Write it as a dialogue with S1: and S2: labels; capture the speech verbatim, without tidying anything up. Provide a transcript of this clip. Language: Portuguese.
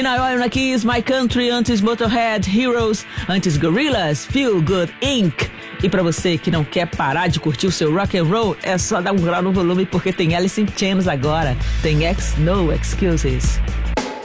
S1: Oil na Kiss, My Country, antes Motorhead, Heroes, antes Gorillaz, Feel Good incorporated. E pra você que não quer parar de curtir o seu rock and roll, é só dar um grau no volume porque tem Alice in Chains agora. Tem X No Excuses.